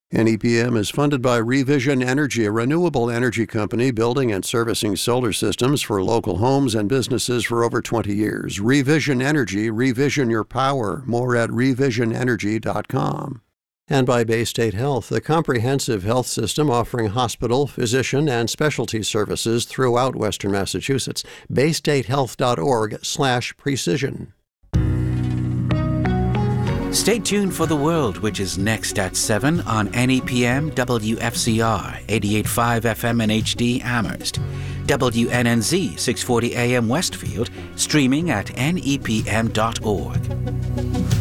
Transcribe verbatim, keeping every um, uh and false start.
N E P M is funded by Revision Energy, a renewable energy company building and servicing solar systems for local homes and businesses for over twenty years. Revision Energy, revision your power. More at revision energy dot com. And by Baystate Health, the comprehensive health system offering hospital, physician, and specialty services throughout Western Massachusetts. baystate health dot org slash precision. Stay tuned for The World, which is next at seven on N E P M W F C R eighty-eight point five F M and H D Amherst, W N N Z six forty A M Westfield, streaming at N E P M dot org.